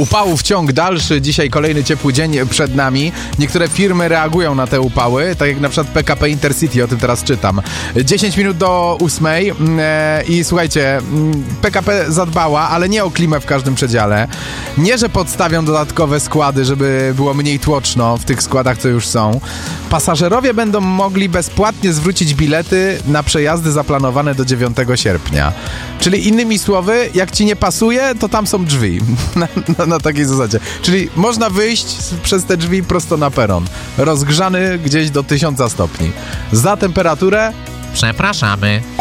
Upałów ciąg dalszy, dzisiaj kolejny ciepły dzień przed nami. Niektóre firmy reagują na te upały, tak jak na przykład PKP Intercity, o tym teraz czytam. 10 minut do 8 i słuchajcie, PKP zadbała, ale nie o klimę w każdym przedziale. Nie, że podstawią dodatkowe składy, żeby było mniej tłoczno w tych składach, co już są. Pasażerowie będą mogli bezpłatnie zwrócić bilety na przejazdy zaplanowane do 9 sierpnia. Czyli innymi słowy, jak ci nie pasuje, to tam są drzwi. Na takiej zasadzie. Czyli można wyjść przez te drzwi prosto na peron. Rozgrzany gdzieś do 1000 stopni. Za temperaturę Przepraszamy.